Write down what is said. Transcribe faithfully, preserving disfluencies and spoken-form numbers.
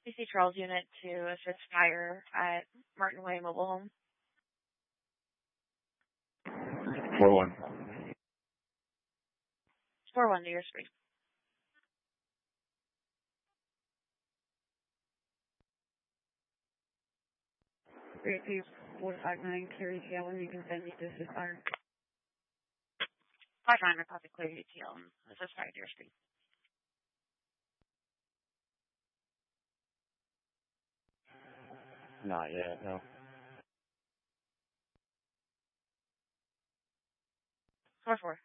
B C Charles unit to assist fire at Martin Way Mobile Home. four one. four one to your screen. three two four five nine, Clear E T L, and you can send me to assist fire. five nine, requested Clear E T L, and assist fire to your screen. Not yet, no. four four.